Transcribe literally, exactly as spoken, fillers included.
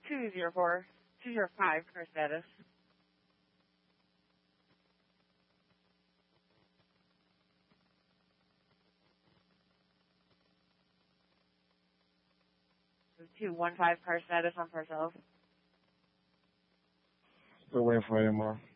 two zero four, two zero five, car status. two one five, car status on Parcels. Still waiting for any more.